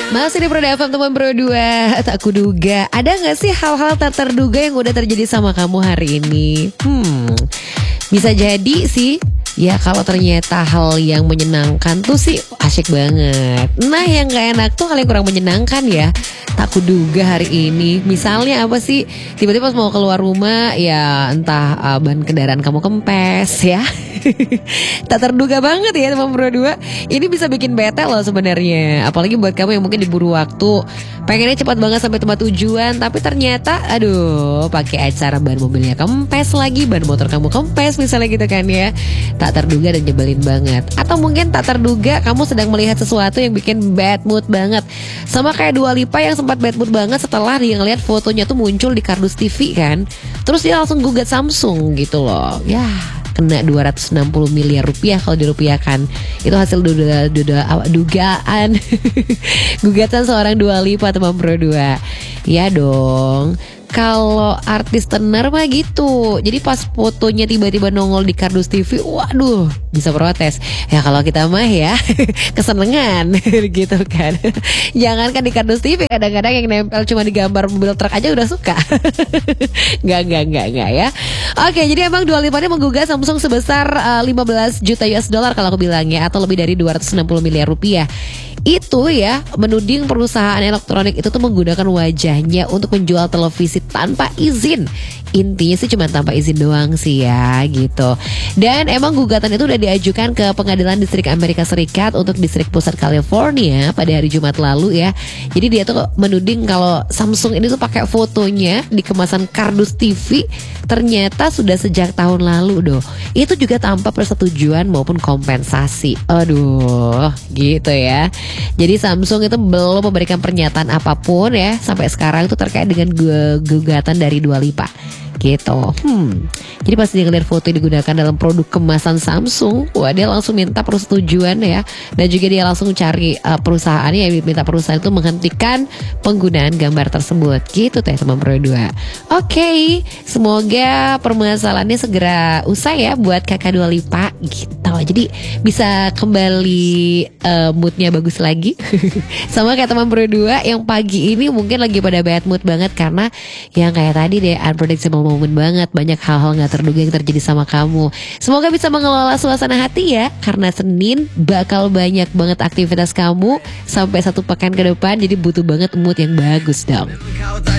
Masih di Proda FM teman berdua. Tak kuduga, ada gak sih hal-hal tak terduga yang udah terjadi sama kamu hari ini? Bisa jadi sih. Ya kalau ternyata hal yang menyenangkan tuh sih asyik banget. Nah yang gak enak tuh hal yang kurang menyenangkan ya. Tak kuduga hari ini. Misalnya apa sih? Tiba-tiba pas mau keluar rumah ya entah ban kendaraan kamu kempes ya. Tak terduga banget ya teman berdua. Ini bisa bikin bete loh sebenarnya. Apalagi buat kamu yang mungkin diburu waktu, pengennya cepat banget sampai tempat tujuan, tapi ternyata aduh pakai acara ban mobilnya kempes lagi, ban motor kamu kempes misalnya gitu kan ya. Tak terduga dan nyebelin banget. Atau mungkin tak terduga kamu sedang melihat sesuatu yang bikin bad mood banget. Sama kayak Dua Lipa yang sempat bad mood banget setelah dia ngeliat fotonya tuh muncul di kardus TV kan. Terus dia langsung gugat Samsung gitu loh. Ya kena 260 miliar rupiah kalau dirupiahkan. Itu hasil dugaan gugatan seorang Dua Lipa teman berdua. Ya dong. Kalau artis tenar mah gitu. Jadi pas fotonya tiba-tiba nongol di kardus TV, waduh, bisa protes. Ya kalau kita mah ya kesenengan gitu kan. Jangankan di kardus TV, kadang-kadang yang nempel cuma di gambar mobil truk aja udah suka. Enggak ya. Oke, jadi emang Dua Lipa ini menggugat Samsung sebesar 15 juta US dollar kalau aku bilangnya, atau lebih dari 260 miliar rupiah. Itu ya menuding perusahaan elektronik itu tuh menggunakan wajahnya untuk menjual televisi tanpa izin. Intinya sih cuma tanpa izin doang sih ya gitu. Dan emang gugatan itu udah diajukan ke Pengadilan Distrik Amerika Serikat untuk Distrik Pusat California pada hari Jumat lalu ya. Jadi dia tuh menuding kalau Samsung ini tuh pakai fotonya di kemasan kardus TV ternyata sudah sejak tahun lalu doh. Itu juga tanpa persetujuan maupun kompensasi. Aduh, gitu ya. Jadi Samsung itu belum memberikan pernyataan apapun ya sampai sekarang itu terkait dengan gugatan dari Dua Lipa gitu. Jadi pas dia ngeliat foto yang digunakan dalam produk kemasan Samsung, wah dia langsung minta persetujuan ya. Dan juga dia langsung cari perusahaan ya, minta perusahaan itu menghentikan penggunaan gambar tersebut. Gitu teh teman berdua. Oke, semoga permasalahannya segera usai ya buat kakak Dua Lipa gitu. Jadi bisa kembali moodnya bagus lagi. Sama kayak teman berdua yang pagi ini mungkin lagi pada bad mood banget karena yang kayak tadi deh, unpredictable moment banget. Banyak hal-hal gak terduga yang terjadi sama kamu. Semoga bisa mengelola suasana hati ya, karena Senin bakal banyak banget aktivitas kamu sampai 1 pekan ke depan. Jadi butuh banget mood yang bagus dong.